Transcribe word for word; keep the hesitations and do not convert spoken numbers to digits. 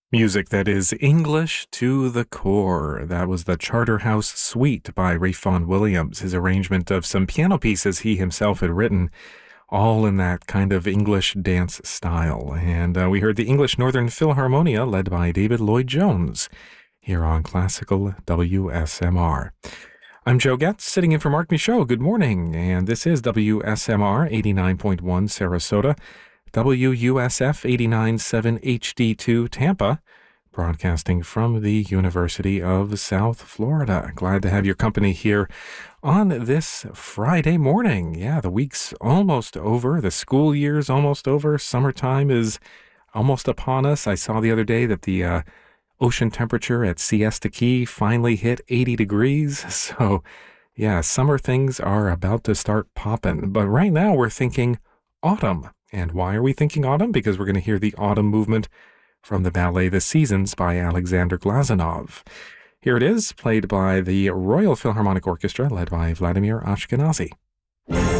Music that is English to the core. That was the Charterhouse Suite by Ralph Vaughan Williams, his arrangement of some piano pieces he himself had written, all in that kind of English dance style. And uh, we heard the English Northern Philharmonia, led by David Lloyd-Jones, here on Classical W S M R. I'm Joe Getz, sitting in for Mark Michaud. Good morning, and this is W S M R eighty-nine point one Sarasota, W U S F eighty-nine point seven H D two Tampa, broadcasting from the University of South Florida. Glad to have your company here on this Friday morning. Yeah, the week's almost over. The school year's almost over. Summertime is almost upon us. I saw the other day that the uh, ocean temperature at Siesta Key finally hit eighty degrees. So, yeah, summer things are about to start popping. But right now we're thinking autumn. And why are we thinking autumn? Because we're going to hear the autumn movement from the ballet The Seasons by Alexander Glazunov. Here it is, played by the Royal Philharmonic Orchestra, led by Vladimir Ashkenazy.